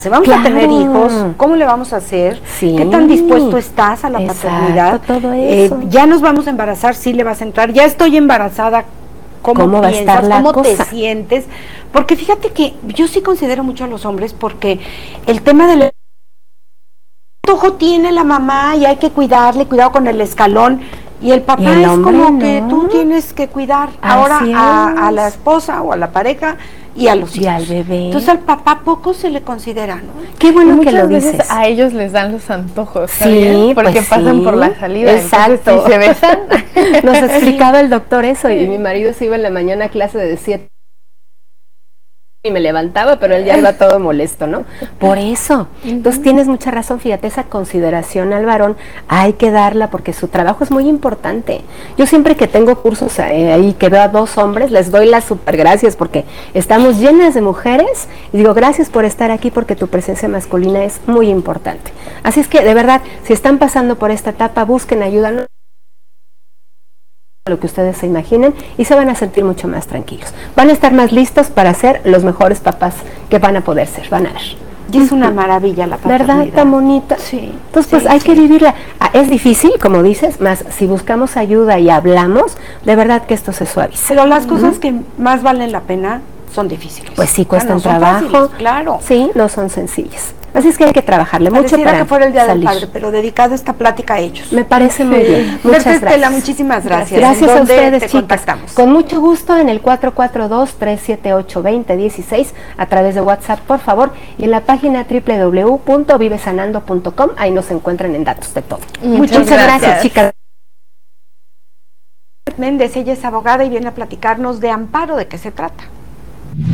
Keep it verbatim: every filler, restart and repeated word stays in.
vamos claro. a tener hijos, ¿cómo le vamos a hacer? Sí. ¿Qué tan dispuesto estás a la Exacto, paternidad? todo eso. Eh, ya nos vamos a embarazar, sí le vas a entrar, ya estoy embarazada, ¿cómo, ¿Cómo va a piensas? estar la ¿Cómo cosa? te sientes? Porque fíjate que yo sí considero mucho a los hombres porque el tema del ojo tiene la mamá y hay que cuidarle, cuidado con el escalón. Y el papá ¿Y el es hombre como no? que tú tienes que cuidar Así ahora a, a es. la esposa o a la pareja y a los Y hijos. al bebé. Entonces al papá poco se le considera, ¿no? Qué bueno que muchas lo veces dices. a ellos les dan los antojos, Sí, ¿sabían? Porque pues pasan sí. por la salida. Exacto. Entonces, si se besan. Nos explicaba el doctor eso y mi marido se iba en la mañana a clase de siete y me levantaba, pero él ya iba todo molesto, ¿no? Por eso. Entonces tienes mucha razón, fíjate, esa consideración al varón hay que darla porque su trabajo es muy importante. Yo siempre que tengo cursos eh, ahí que veo a dos hombres, les doy las super gracias porque estamos llenas de mujeres y digo gracias por estar aquí porque tu presencia masculina es muy importante. Así es que de verdad, si están pasando por esta etapa, busquen ayuda, ¿no? Lo que ustedes se imaginen y se van a sentir mucho más tranquilos. Van a estar más listos para ser los mejores papás que van a poder ser, van a ver. Y es una maravilla la paternidad. ¿Verdad? Tan bonita. Sí. Entonces, pues sí, hay sí. que vivirla. Ah, es difícil, como dices, más si buscamos ayuda y hablamos, de verdad que esto se suaviza. Pero las cosas que más valen la pena son difíciles. Pues sí, cuestan Ah, no son trabajo. fáciles, claro. Sí, no son sencillas. Así es que hay que trabajarle mucho Pareciera para que fuera el Día salir. del Padre, pero dedicado esta plática a ellos. Me parece muy bien. Muchas Berta Estela, gracias. muchísimas gracias. Gracias ¿En a dónde ustedes, te chicas. contactamos? Con mucho gusto en el cuatro cuatro dos, tres siete ocho, dos cero uno seis a través de WhatsApp, por favor, y en la página doble u doble u doble u punto vive sanando punto com, ahí nos encuentran en datos de todo. Muchas Muchas gracias, gracias. chicas. Méndez, ella es abogada y viene a platicarnos de amparo, ¿de qué se trata?